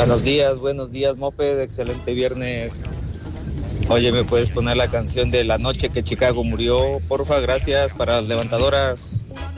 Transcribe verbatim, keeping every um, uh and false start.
Buenos días, buenos días, Moped, excelente viernes. Oye, ¿me puedes poner la canción de La noche que Chicago murió? Porfa, gracias, para las levantadoras.